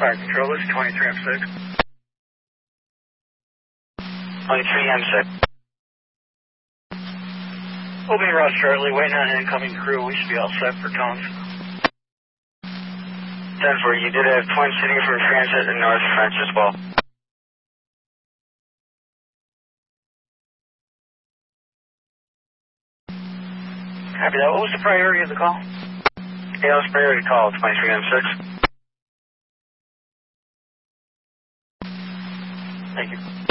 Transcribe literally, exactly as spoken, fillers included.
Fire Control, this is twenty-three M six. twenty-three M six. We'll be Ross Charlie, waiting on an incoming crew. We should be all set for tones. ten four, you did have twin sitting from transit in North French as well. Copy that. What was the priority of the call? Yeah, it was priority call, twenty-three M six. Thank you.